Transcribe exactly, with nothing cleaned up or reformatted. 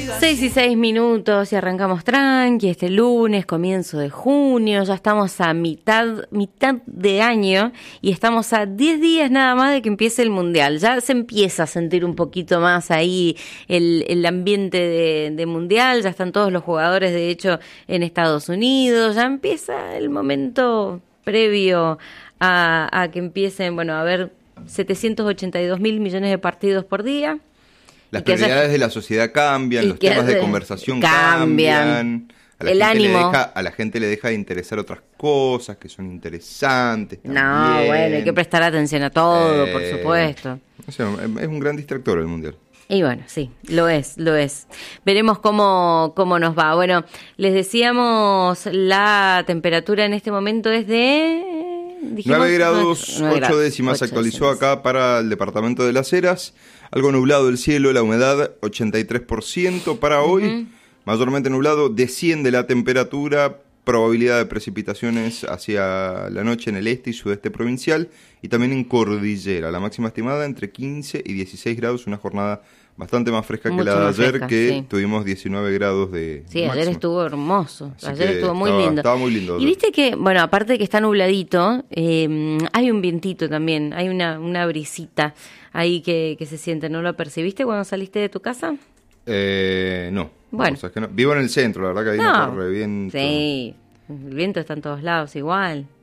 Seis y seis minutos y arrancamos tranqui este lunes, comienzo de junio, ya estamos a mitad, mitad de año y estamos a diez días nada más de que empiece el Mundial. Ya se empieza a sentir un poquito más ahí el, el ambiente de, de Mundial, ya están todos los jugadores de hecho en Estados Unidos, ya empieza el momento previo a, a que empiecen, bueno, a haber setecientos ochenta y dos mil millones de partidos por día. Las prioridades haya, de la sociedad cambian, los temas de conversación cambian, cambian a la el gente ánimo. Le deja, a la gente le deja de interesar otras cosas que son interesantes también. No, bueno, hay que prestar atención a todo, eh, por supuesto. O sea, es un gran distractor el Mundial. Y bueno, sí, lo es, lo es. Veremos cómo, cómo nos va. Bueno, les decíamos, la temperatura en este momento es de... Dijimos, nueve grados, ocho décimas, se actualizó acá para el departamento de Las Heras. Algo nublado el cielo, la humedad ochenta y tres por ciento para hoy. Uh-huh. Mayormente nublado, desciende la temperatura, probabilidad de precipitaciones hacia la noche en el este y sudeste provincial y también en cordillera. La máxima estimada entre quince y dieciséis grados, una jornada bastante más fresca Mucho que la de ayer, fresca, que sí. tuvimos diecinueve grados de Sí, máximo. Ayer estuvo hermoso, Así ayer estuvo muy estaba, lindo. Estaba muy lindo. Y viste que, bueno, aparte de que está nubladito, eh, hay un vientito también, hay una, una brisita ahí que, que se siente, ¿no lo percibiste cuando saliste de tu casa? Eh, no. Bueno. O sea, es que no. Vivo en el centro, la verdad que ahí no, no corre viento. Sí, el viento está en todos lados igual.